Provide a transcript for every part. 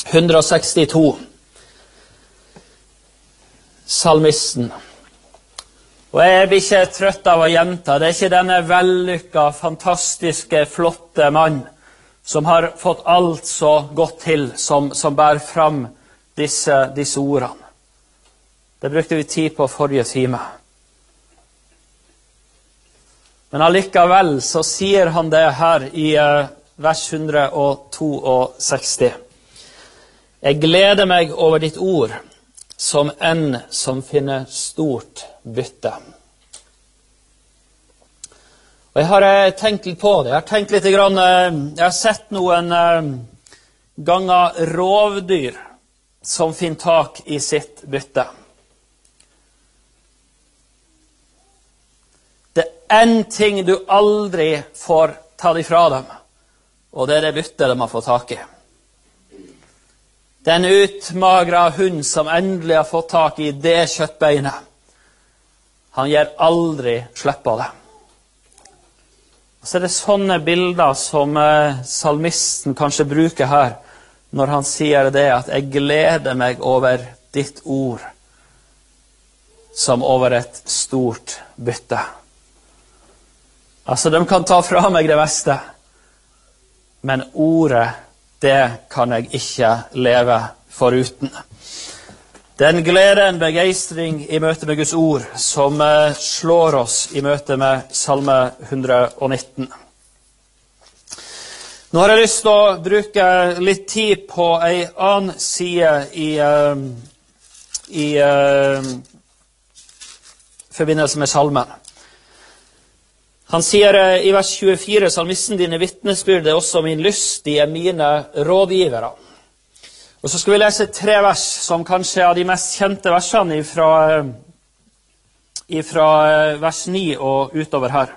162. Salmisten. Og jeg blir ikke trøtt av å gjenta. Det ikke denne vellykka, fantastiske, flotte mann som har fått alt så godt til, som bærer fram disse ordene. Det brukte vi tid på forrige time. Men allikevel så sier han det her i vers 162. Jeg gleder meg over ditt ord, som en som finner stort bytte. Og jeg har tenkt litt på det. Jeg har tenkt litt grann, jeg har sett noen ganger rovdyr som finner tak i sitt bytte. Det en ting du aldri får ta ifra dem, og det det byttet de har fått tak i. Den utmagra hund som endelig har fått tak i det kjøttbeinet, han gir aldri slipp på det. Og så det sånne bilder som salmisten kanskje bruker her, når han sier det at jeg gleder meg over ditt ord, som over et stort bytte. Altså, de kan ta fra meg det meste, men ordet, det kan jeg ikke leve foruten. Den glede, en begeistring i møte med Guds ord, som slår oss i møte med Salme 119. Nå har jeg lyst til å bruke litt tid på en annen side i forbindelse med salmen. Han sier i vers 24, salmisten dine vittnesbyrd er også min lyst, de er mine rådgivere. Og så skal vi lese 3 vers som kanskje er av de mest kjente versene ifra vers 9 og utover her.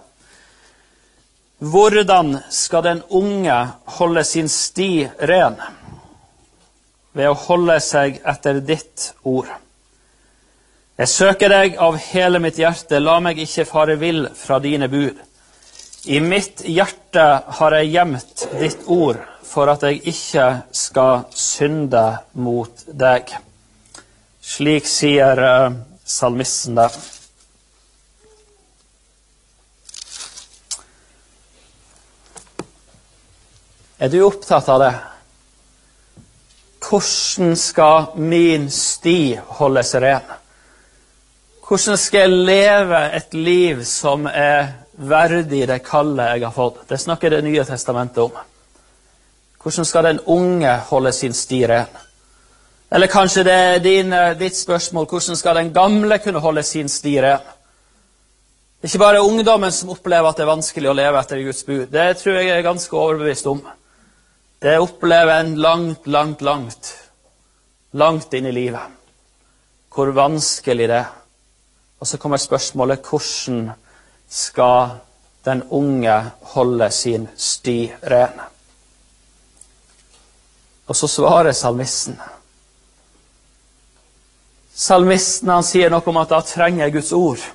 Hvordan skal den unge holde sin sti ren? Ved å holde seg etter ditt ord. Jeg søker deg av hele mitt hjerte, la meg ikke fare vill fra dine bud. I mitt hjerte har jeg gjemt ditt ord, for at jeg ikke skal synde mot deg. Slik sier salmisten der. Er du opptatt av det? Hvordan skal min sti holdes ren? Hvordan skal jeg leve et liv som er verdig det kallet jeg har fått? Det snakker Det nye testamentet om. Hvordan skal den unge holde sin sti ren? Eller kanskje det er ditt spørsmål, hvordan skal den gamle kunne holde sin sti ren? Det er ikke bare ungdommen som opplever at det er vanskelig å leve etter Guds bud. Det tror jeg er ganske overbevist om. Det opplever en langt inn i livet. Hvor vanskelig det er. Og så kommer spørsmålet, hvordan skal den unge holde sin sti ren? Og så svarer salmisten. Salmisten, han sier noe om at da trenger jeg Guds ord.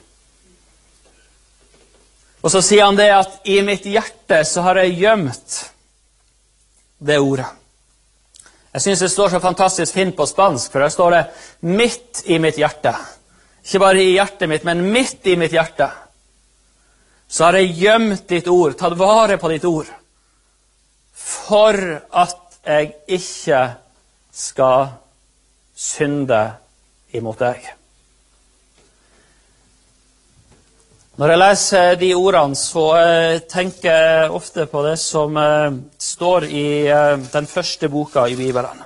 Og så sier han det at i mitt hjerte så har jeg gjemt det ordet. Jeg synes det står så fantastisk fint på spansk, for der står det midt i mitt hjerte. Ikke bare i hjertet mitt, men midt i mitt hjerte. Så har jeg gjemt ditt ord, tatt vare på ditt ord, for at jeg ikke skal synde imot deg. Når jeg leser de ordene, så tenker jeg ofte på det som står i den første boka i Bibelen.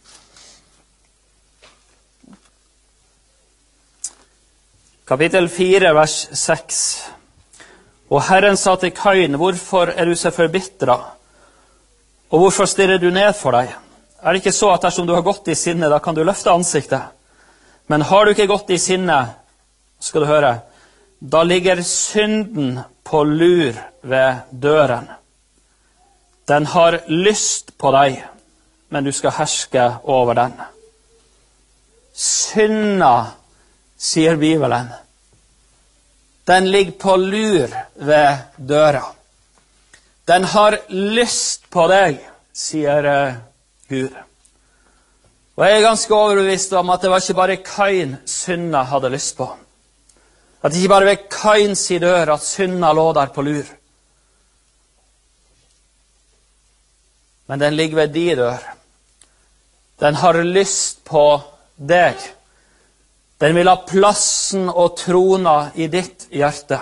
Kapittel 4, vers 6. Og Herren sa til Kain, hvorfor er du så forbitret? Og hvorfor stirrer du ned for deg? Er det ikke så at dersom du har gått i sinne, da kan du løfte ansiktet? Men har du ikke gått i sinne, skal du høre, da ligger synden på lur ved døren. Den har lyst på deg, men du skal herske over den. Synda, sier Bibelen, den ligger på lur ved døra. Den har lyst på deg, sier Gud. Og jeg ganske overbevist om at det var ikke bare Kain synda hadde lyst på. At det ikke bare ved Kains dør at synda lå der på lur. Men den ligger ved din dør. Den har lyst på deg. Den vil ha plassen og trona i ditt hjerte.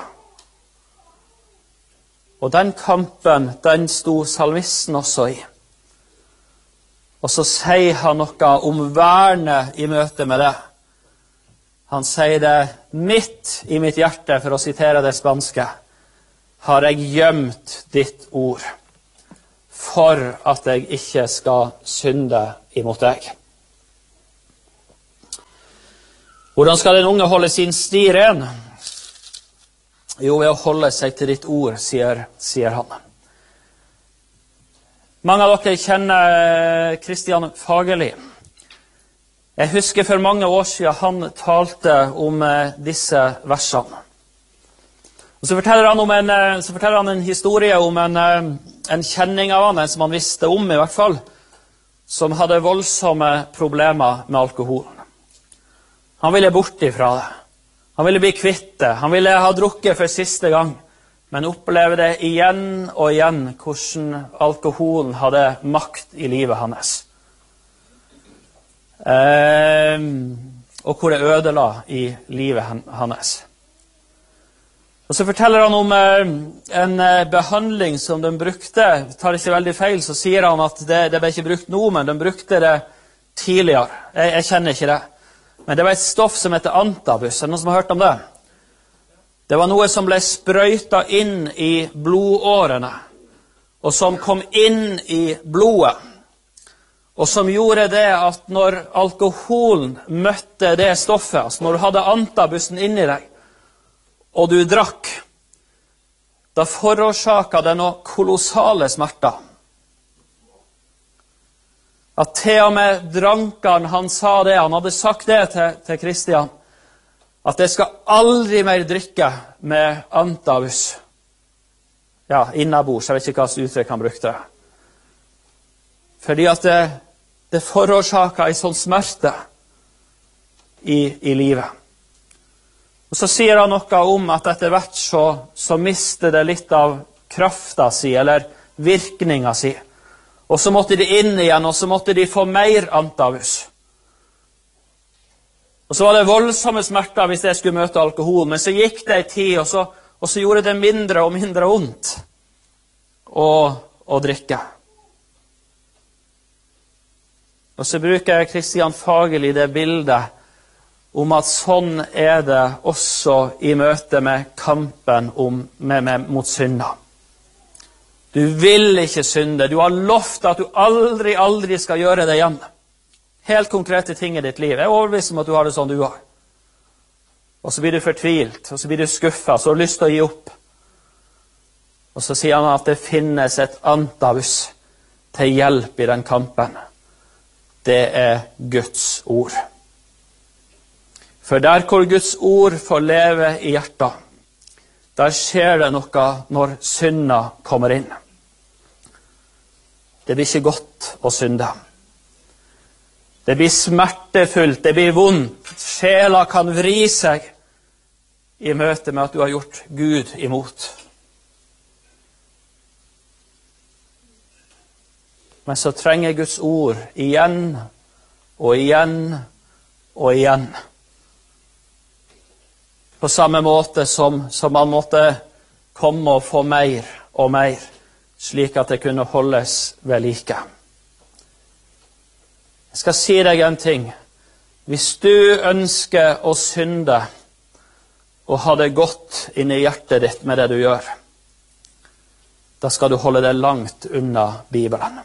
Og den kampen, den sto salmisten også i. Og så sier han noe om vernet i møte med det. Han sier det midt i mitt hjerte, for å sitere det spanske, har jeg gjemt ditt ord, for at jeg ikke skal synde imot deg. Hvordan skal den unge holde sin sti ren? Jo, ved å holde seg til ditt ord, sier han. Mange av dere kjenner Kristian Fagerli. Jeg husker for mange år siden han talte om disse versene. Og så forteller han en historie om en kjenning av han, en som han visste om i hvert fall, som hadde voldsomme problemer med alkoholen. Han ville bort ifra det. Han ville bli kvitt det. Han ville ha drukket for siste gang, men opplevde igjen og igjen hvordan alkoholen hadde makt i livet hans. Og hvor det ødela i livet hans. Og så forteller han om en behandling som de brukte. Tar ikke veldig feil, så sier han at det ble ikke brukt nå, men de brukte det tidligere. Jeg kjenner ikke det. Men det var et stoff som heter antabus. Er det noen som har hørt om det? Det var noe som ble sprøytet inn i blodårene, og som kom inn i blodet, og som gjorde det at når alkoholen møtte det stoffet, altså når du hadde antabusen inni deg, og du drakk, da forårsaket det noe kolossale smerter. At til og med drankeren, han sa det, han hadde sagt det til Kristian, at jeg skal aldri mer drikke med antabus. Ja, innabords, jeg vet ikke hva uttrykk han brukte. Fordi at det forårsaket en sånn smerte i livet. Og så sier han noe om at etter hvert så mister det litt av krafta si, eller virkninga si. Og så måtte de inn igjen, og så måtte de få mer antabus. Og så var det voldsomme smerter hvis jeg skulle møte alkohol, men så gikk det en tid, og så gjorde det mindre og mindre ondt å drikke. Og så bruker Kristian Fagerli det bildet om at sånn er det også i møte med kampen mot synda. Du vil ikke synde. Du har lovt at du aldri skal gjøre det igjen. Helt konkrete ting i ditt liv. Jeg er overbevist om at du har det sånn du har. Og så blir du fortvilt, og så blir du skuffet, så har du lyst til å gi opp. Og så sier han at det finnes et antabus til hjelp i den kampen. Det er Guds ord. For der hvor Guds ord får leve i hjertet, der skjer det noe når synda kommer inn. Det blir ikke godt å synde. Det blir smertefullt, det blir vondt. Sjela kan vri seg i møte med at du har gjort Gud imot. Men så trenger Guds ord igjen og igjen og igjen. På samme måte som man måtte komme og få mer og mer, slik at det kunne holdes ved like. Jeg skal si deg en ting. Hvis du ønsker å synde og ha det godt inni hjertet ditt med det du gjør, da skal du holde deg langt unna Bibelen.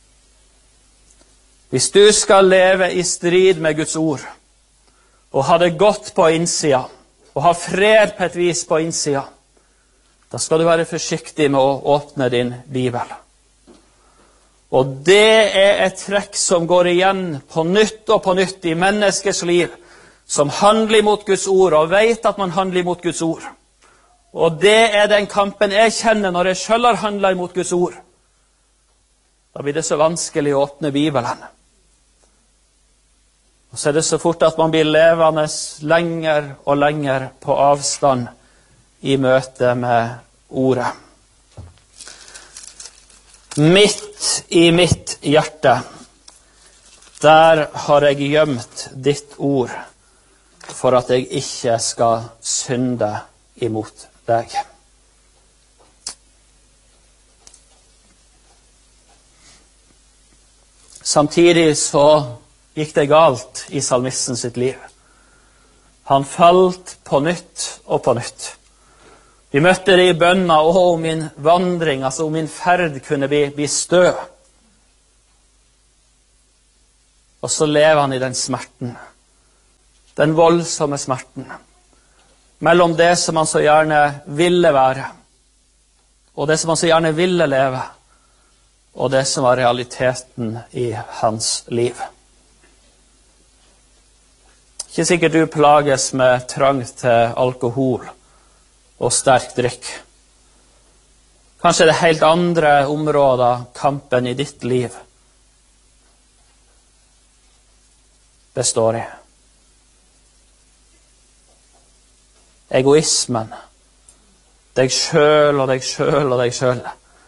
Hvis du skal leve i strid med Guds ord og ha det godt på innsida, og ha fred på et vis på innsida, da skal du være forsiktig med å åpne din Bibel. Og det er et trekk som går igjen på nytt i menneskers liv, som handler mot Guds ord, og vet at man handler mot Guds ord. Og det er den kampen jeg kjenner når jeg selv har handlet mot Guds ord. Da blir det så vanskelig å åpne Bibelen. Og så det så fort at man blir levende lenger og lenger på avstand i møte med ordet. Midt i mitt hjerte, der har jeg gjemt ditt ord, for at jeg ikke skal synde imot deg. Samtidig så gikk det galt i salmisten sitt liv. Han falt på nytt og på nytt. Vi møtte det i bønna, om min vandring, altså om min ferd kunne bli stø. Og så lever han i den smerten, den voldsomme smerten, mellom det som han så gjerne ville være, og det som han så gjerne ville leve, og det som var realiteten i hans liv. Ikke sikkert du plages med trang til alkohol og sterk drikk. Kanskje det er helt andre områder kampen i ditt liv består i. Egoismen. Deg selv og deg selv og deg selv.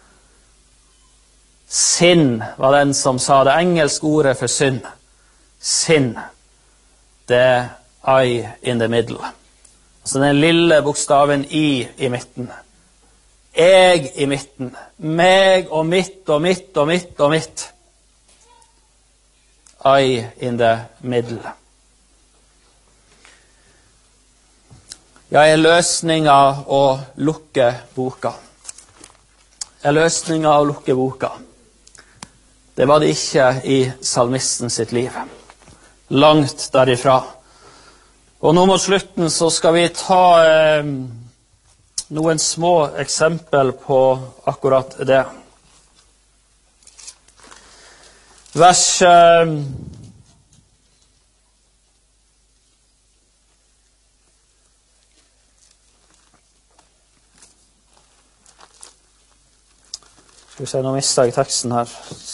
Sinn var den som sa det engelske ordet for synd. Sinn. Det er I in the middle. Altså den lille bokstaven I midten. Jeg i midten. Meg og mitt og mitt og mitt og mitt. I in the middle. Jeg er løsninga å lukke boka. Jeg er løsninga å lukke boka. Det var det ikke i salmisten sitt liv. Langt derifra. Og nå mot slutten så skal vi ta noen små eksempel på akkurat det. Vers 'Nå mistet jeg teksten her.